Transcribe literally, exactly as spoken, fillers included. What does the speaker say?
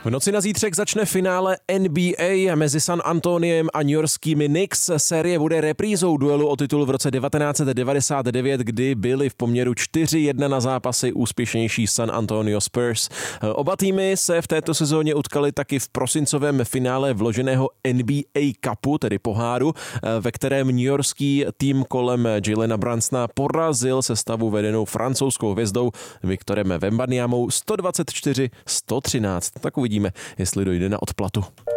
V noci na zítřek začne finále N B A mezi San Antoniem a newyorskými Knicks. Série bude reprízou duelu o titul v roce devatenáct set devadesát devět, kdy byli v poměru čtyři jedna na zápasy úspěšnější San Antonio Spurs. Oba týmy se v této sezóně utkali taky v prosincovém finále vloženého N B A Cupu, tedy poháru, ve kterém newyorský tým kolem Jalena Brunsona porazil sestavu vedenou francouzskou hvězdou Victorem Wembanyamou sto dvacet čtyři sto třináct. Tak uvidíme, jestli dojde na odplatu.